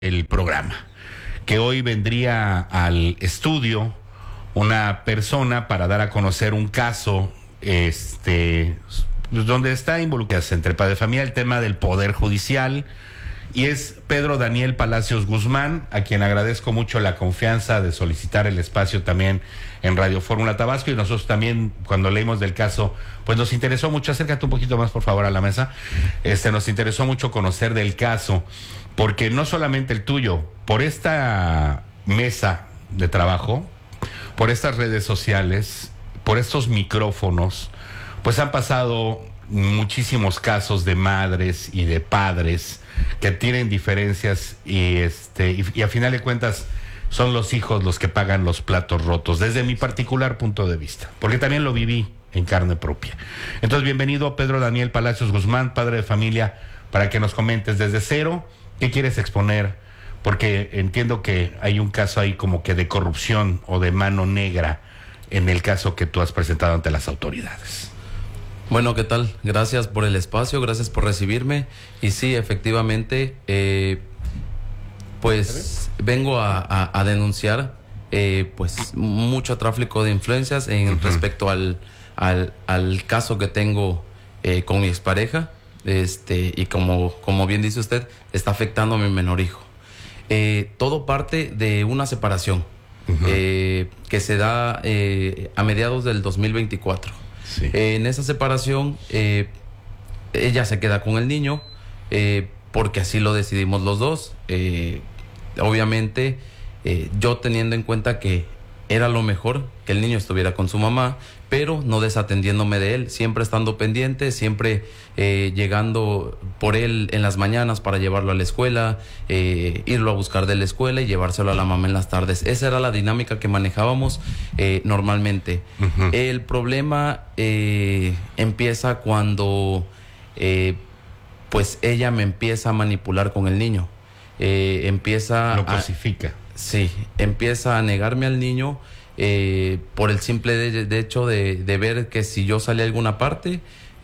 el programa, que hoy vendría al estudio una persona para dar a conocer un caso, donde está involucrado entre padre y familia el tema del poder judicial, y es Pedro Daniel Palacios Guzmán, a quien agradezco mucho la confianza de solicitar el espacio también en Radio Fórmula Tabasco, y nosotros también, cuando leímos del caso, pues nos interesó mucho. Acércate un poquito más, por favor, a la mesa. Nos interesó mucho conocer del caso, porque no solamente el tuyo, por esta mesa de trabajo, por estas redes sociales, por estos micrófonos, pues han pasado muchísimos casos de madres y de padres que tienen diferencias y a final de cuentas son los hijos los que pagan los platos rotos, desde mi particular punto de vista, porque también lo viví en carne propia. Entonces, bienvenido Pedro Daniel Palacios Guzmán, padre de familia, para que nos comentes desde cero qué quieres exponer, porque entiendo que hay un caso ahí como que de corrupción o de mano negra en el caso que tú has presentado ante las autoridades. Bueno, ¿qué tal? Gracias por el espacio, gracias por recibirme. Y sí, efectivamente, pues vengo a denunciar pues mucho tráfico de influencias respecto al caso que tengo con mi expareja. Y como bien dice usted, está afectando a mi menor hijo. Todo parte de una separación que se da a mediados del 2024. Sí. En esa separación, ella se queda con el niño, porque así lo decidimos los dos. Obviamente, yo teniendo en cuenta que era lo mejor que el niño estuviera con su mamá, pero no desatendiéndome de él, siempre estando pendiente, siempre llegando por él en las mañanas para llevarlo a la escuela, irlo a buscar de la escuela y llevárselo a la mamá en las tardes. Esa era la dinámica que manejábamos normalmente. El problema empieza cuando pues ella me empieza a manipular con el niño. Lo cosifica. Sí, empieza a negarme al niño por el simple hecho de ver que si yo salía a alguna parte,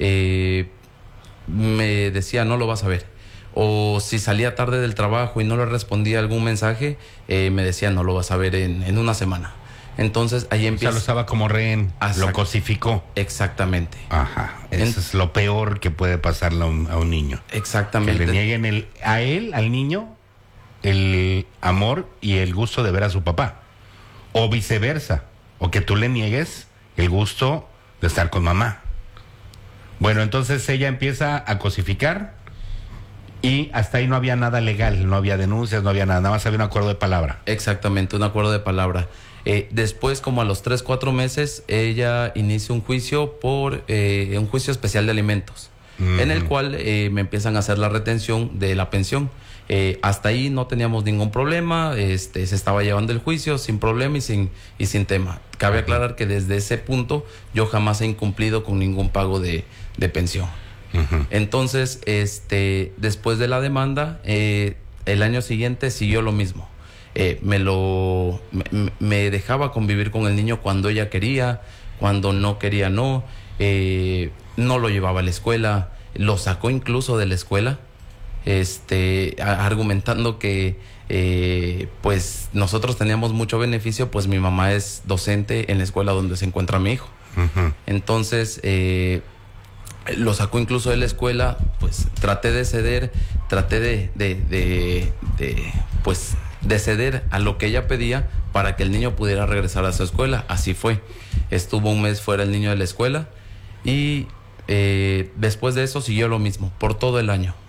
me decía no lo vas a ver. O si salía tarde del trabajo y no le respondía algún mensaje, me decía no lo vas a ver en una semana. Entonces ahí empieza. O sea, lo estaba como rehén, lo cosificó. Exactamente. Ajá, eso es lo peor que puede pasarle a un niño. Exactamente. Que le nieguen al niño, el amor y el gusto de ver a su papá, o viceversa, o que tú le niegues el gusto de estar con mamá. Bueno, entonces ella empieza a cosificar y hasta ahí no había nada legal, no había denuncias, no había nada más había un acuerdo de palabra. Exactamente, un acuerdo de palabra. Después, como a los 3-4 meses, ella inicia un juicio por un juicio especial de alimentos, en el cual me empiezan a hacer la retención de la pensión. Hasta ahí no teníamos ningún problema, se estaba llevando el juicio sin problema y sin tema. Cabe aclarar que desde ese punto yo jamás he incumplido con ningún pago de pensión. Entonces, después de la demanda, el año siguiente siguió lo mismo. Me dejaba convivir con el niño cuando ella quería, cuando no quería no lo llevaba a la escuela, lo sacó incluso de la escuela. Argumentando que pues nosotros teníamos mucho beneficio, pues mi mamá es docente en la escuela donde se encuentra mi hijo. Entonces lo sacó incluso de la escuela. Pues traté de ceder, de ceder a lo que ella pedía para que el niño pudiera regresar a su escuela. Así fue. Estuvo un mes fuera el niño de la escuela y después de eso siguió lo mismo por todo el año.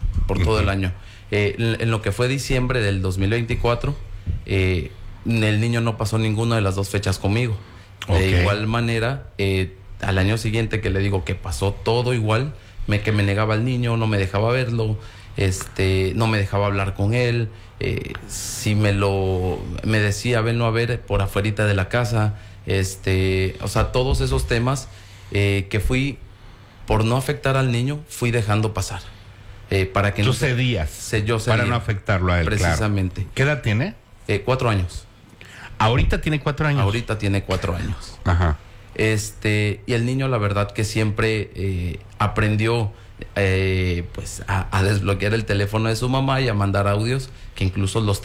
En lo que fue diciembre del 2024, el niño no pasó ninguna de las dos fechas conmigo. De igual manera, al año siguiente que le digo que pasó todo igual, que me negaba al niño, no me dejaba verlo, no me dejaba hablar con él, si me decía venlo a ver por afuerita de la casa, o sea, todos esos temas que fui, por no afectar al niño, fui dejando pasar. Para que tú cedías, yo cedía, para no afectarlo a él. Precisamente. Claro. ¿Qué edad tiene? 4 años. ¿Ahorita tiene 4 años? Ahorita tiene 4 años. Ajá. Y el niño, la verdad que siempre aprendió pues a desbloquear el teléfono de su mamá y a mandar audios que incluso los